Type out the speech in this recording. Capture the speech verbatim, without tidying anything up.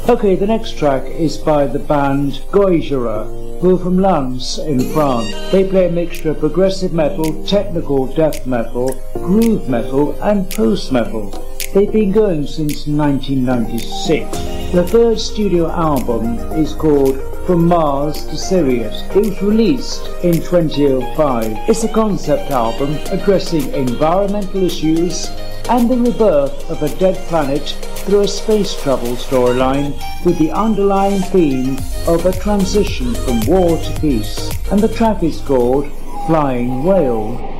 Okay, the next track is by the band Gojira, who are from Lens in France. They play a mixture of progressive metal, technical death metal, groove metal and post-metal. They've been going since nineteen ninety-six. The third studio album is called From Mars to Sirius. It was released in twenty oh five. It's a concept album addressing environmental issues and the rebirth of a dead planet through a space travel storyline with the underlying theme of a transition from war to peace. And the track is called Flying Whale.